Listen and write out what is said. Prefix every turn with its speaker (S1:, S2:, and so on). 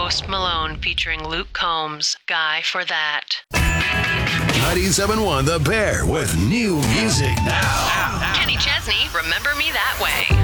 S1: Post Malone featuring Luke Combs, Guy for That.
S2: 97.1 The Bear with new music now.
S1: Kenny Chesney, Remember Me That Way.